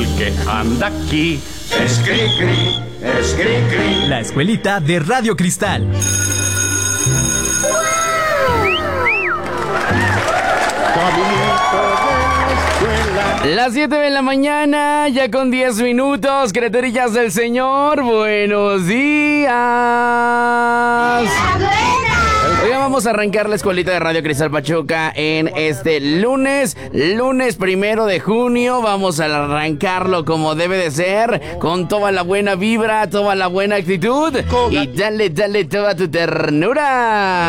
el que anda aquí. Es cri-cri, es cri-cri. La escuelita de Radio Cristal. Las 7 de la mañana, ya con 10 minutos, criaturillas del Señor, buenos días. Hoy vamos a arrancar la escuelita de Radio Cristal Pachuca en este lunes 1 de junio. Vamos a arrancarlo como debe de ser, con toda la buena vibra, toda la buena actitud y dale toda tu ternura.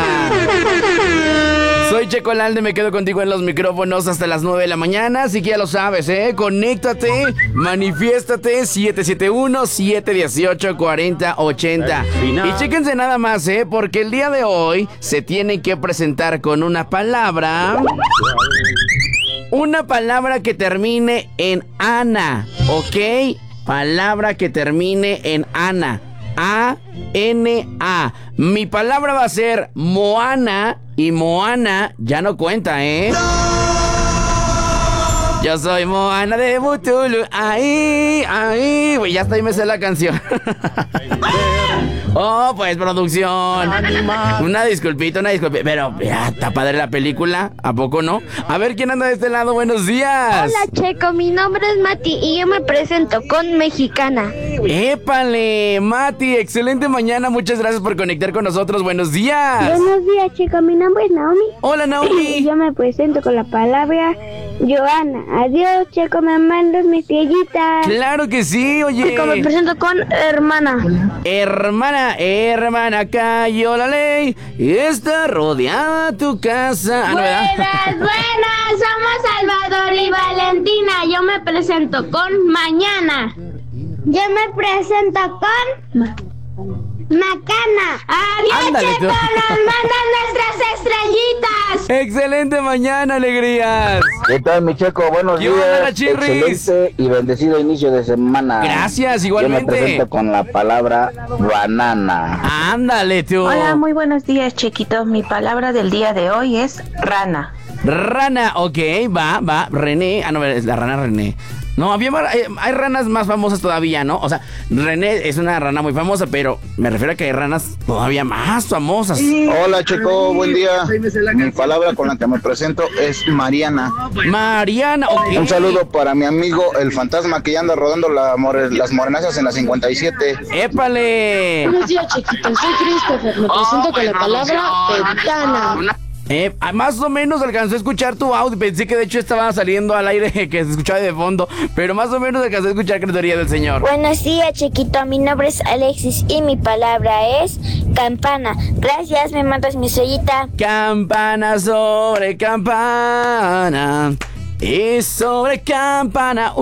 Soy Checo Alalde, me quedo contigo en los micrófonos hasta las 9 de la mañana, así que ya lo sabes, conéctate, manifiéstate, 771-718-4080. Y chéquense nada más, porque el día de hoy se tienen que presentar con una palabra que termine en Ana, ¿ok? Palabra que termine en Ana. A-N-A. Mi palabra va a ser Moana. Y Moana ya no cuenta, Yo soy Moana de Butulu. Ahí. Ya hasta ahí me sé la canción. Oh, pues producción. Una disculpita. Pero ya está padre la película, ¿a poco no? A ver, ¿quién anda de este lado? Buenos días. Hola, Checo, mi nombre es Mati y yo me presento con Mexicana. ¡Épale! Mati, excelente mañana, muchas gracias por conectar con nosotros, buenos días. Buenos días, Checo, mi nombre es Naomi. Hola, Naomi. Yo me presento con la palabra Joana. Adiós, Checo, me mandas mis estrellitas. Claro que sí, oye. Checo, me presento con hermana. Hermana, cayó la ley y está rodeada tu casa. Buenas, somos Salvador y Valentina. Yo me presento con Mañana. Yo me presento con Macana. Adiós, Ándale, Checo, tú. nos mandan nuestras estrellitas. Excelente mañana, alegrías. ¿Qué tal, mi Checo? Buenos ¿Qué onda, días. Chirris? Excelente y bendecido inicio de semana. Gracias, Yo igualmente. me presento con la palabra banana. Ándale, tú. Hola, muy buenos días, Chiquito. Mi palabra del día de hoy es rana. Rana, ok, va. René. Ah, no, es la rana René. No, hay ranas más famosas todavía, ¿no? O sea, René es una rana muy famosa, pero me refiero a que hay ranas todavía más famosas. Hola, Checo, buen día. Mi palabra con la que me presento es Mariana. Mariana, ok. Un saludo para mi amigo el fantasma que ya anda rodando las morenazas en la 57. ¡Épale! Buenos días, Chiquito, soy Christopher. Me presento con la palabra ventana. Más o menos alcancé a escuchar tu audio. Pensé que de hecho estaba saliendo al aire, que se escuchaba de fondo, pero más o menos alcancé a escuchar Criaturía del Señor. Buenos días, Chiquito. Mi nombre es Alexis y mi palabra es campana. Gracias, me mandas mi estrellita. Campana sobre campana y sobre campana.